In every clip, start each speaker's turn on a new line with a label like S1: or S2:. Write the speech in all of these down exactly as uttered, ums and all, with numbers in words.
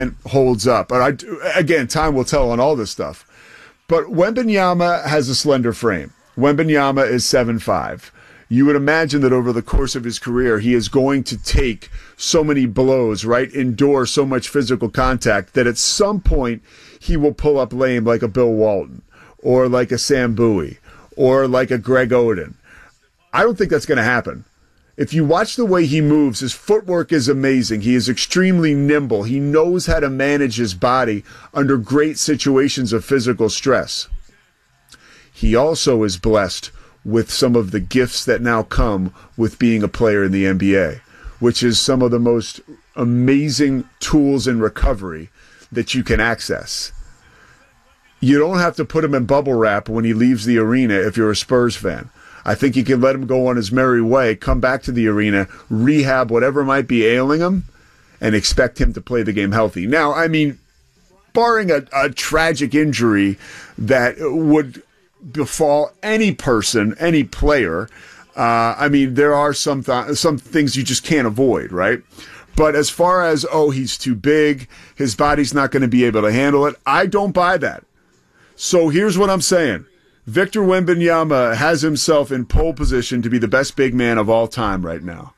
S1: holds up. But I, again, time will tell on all this stuff. But Wembanyama has a slender frame. Wembanyama is seven five. You would imagine that over the course of his career, he is going to take so many blows, right, endure so much physical contact that at some point he will pull up lame like a Bill Walton or like a Sam Bowie or like a Greg Oden. I don't think that's going to happen. If you watch the way he moves, his footwork is amazing. He is extremely nimble. He knows how to manage his body under great situations of physical stress. He also is blessed with some of the gifts that now come with being a player in the N B A, which is some of the most amazing tools in recovery that you can access. You don't have to put him in bubble wrap when he leaves the arena if you're a Spurs fan. I think you can let him go on his merry way, come back to the arena, rehab whatever might be ailing him, and expect him to play the game healthy. Now, I mean, barring a, a tragic injury that would befall any person, any player, uh, I mean, there are some th- some things you just can't avoid, right? But as far as, oh, he's too big, his body's not going to be able to handle it, I don't buy that. So here's what I'm saying. Victor Wembanyama has himself in pole position to be the best big man of all time right now.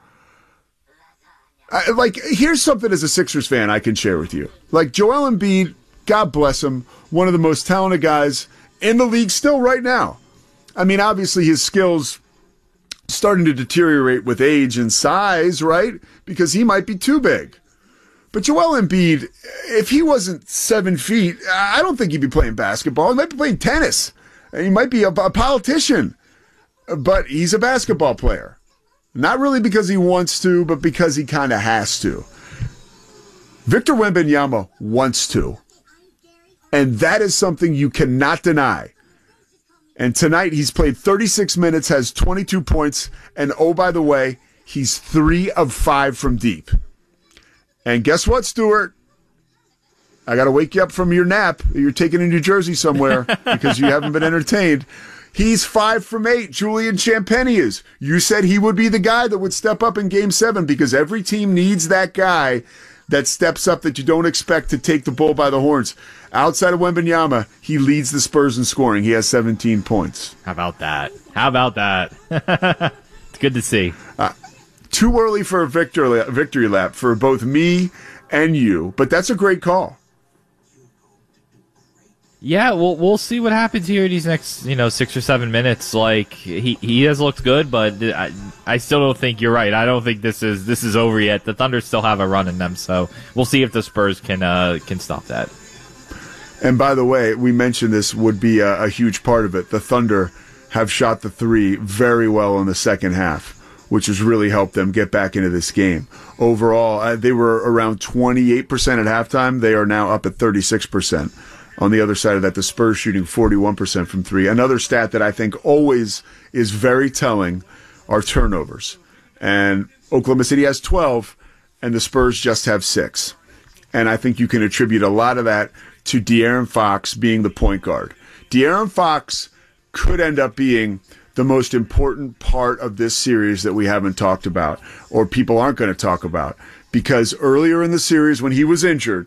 S1: I, like, here's something as a Sixers fan I can share with you. Like, Joel Embiid, God bless him, one of the most talented guys in the league still right now. I mean, obviously his skills starting to deteriorate with age and size, right? Because he might be too big. But Joel Embiid, if he wasn't seven feet, I don't think he'd be playing basketball. He might be playing tennis. He might be a, a politician. But he's a basketball player. Not really because he wants to, but because he kind of has to. Victor Wembanyama wants to. And that is something you cannot deny. And tonight he's played thirty-six minutes, has twenty-two points, and oh, by the way, he's three of five from deep. And guess what, Stuart? I got to wake you up from your nap. You're taking in New Jersey somewhere because you haven't been entertained. He's five from eight. Julian Champagnie is. You said he would be the guy that would step up in Game seven because every team needs that guy that steps up that you don't expect to take the bull by the horns. Outside of Wembanyama, he leads the Spurs in scoring. He has seventeen points.
S2: How about that? How about that? It's good to see.
S1: Uh, too early for a victory, victory lap for both me and you, but that's a great call.
S2: Yeah, we'll we'll see what happens here in these next, you know, six or seven minutes. Like he he has looked good, but I I still don't think you're right. I don't think this is this is over yet. The Thunder still have a run in them, so we'll see if the Spurs can uh, can stop that.
S1: And by the way, we mentioned this would be a, a huge part of it. The Thunder have shot the three very well in the second half, which has really helped them get back into this game. Overall, uh, they were around twenty-eight percent at halftime. They are now up at thirty-six percent. On the other side of that, the Spurs shooting forty-one percent from three. Another stat that I think always is very telling are turnovers. And Oklahoma City has twelve, and the Spurs just have six. And I think you can attribute a lot of that to De'Aaron Fox being the point guard. De'Aaron Fox could end up being the most important part of this series that we haven't talked about, or people aren't going to talk about. Because earlier in the series when he was injured,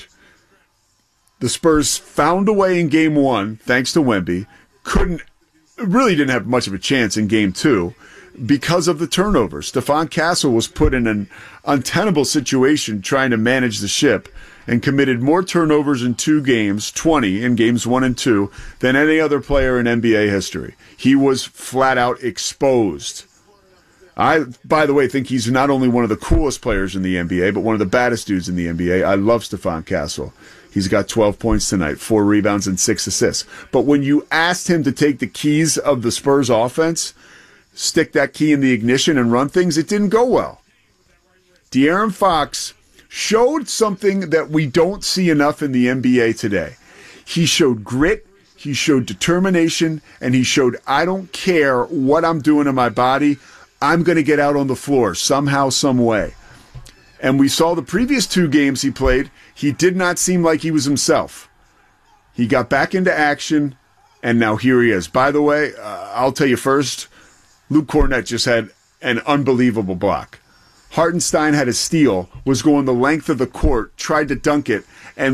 S1: the Spurs found a way in game one, thanks to Wemby, couldn't, really didn't have much of a chance in game two because of the turnovers. Stephon Castle was put in an untenable situation trying to manage the ship and committed more turnovers in two games, twenty in games one and two, than any other player in N B A history. He was flat out exposed. I, by the way, think he's not only one of the coolest players in the N B A, but one of the baddest dudes in the N B A. I love Stephon Castle. He's got twelve points tonight, four rebounds and six assists. But when you asked him to take the keys of the Spurs offense, stick that key in the ignition and run things, it didn't go well. De'Aaron Fox showed something that we don't see enough in the N B A today. He showed grit, he showed determination, and he showed I don't care what I'm doing to my body, I'm going to get out on the floor somehow, some way. And we saw the previous two games he played, he did not seem like he was himself. He got back into action, and now here he is. By the way, uh, I'll tell you first, Luke Cornett just had an unbelievable block. Hartenstein had a steal, was going the length of the court, tried to dunk it, and